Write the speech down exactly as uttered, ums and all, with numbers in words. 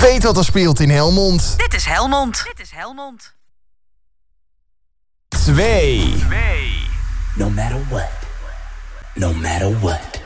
weet wat er speelt in Helmond. Dit is Helmond. Dit is Helmond. Twee. No matter what. No matter what.